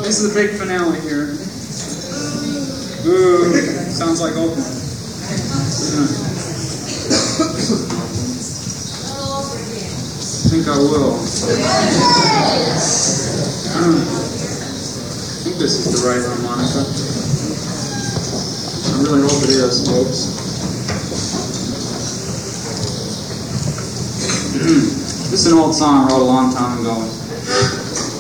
This is the big finale here. Ooh, sounds like Oakland. I think I will. I think this is the right harmonica. I really hope it is, folks. This is an old song I wrote a long time ago.